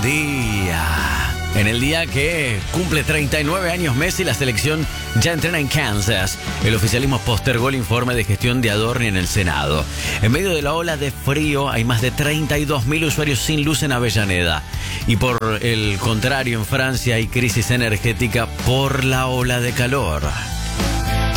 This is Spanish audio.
día. En el día que cumple 39 años Messi, la selección ya entrena en Kansas. El oficialismo postergó el informe de gestión de Adorni en el Senado. En medio de la ola de frío hay más de 32.000 usuarios sin luz en Avellaneda. Y por el contrario, en Francia hay crisis energética por la ola de calor.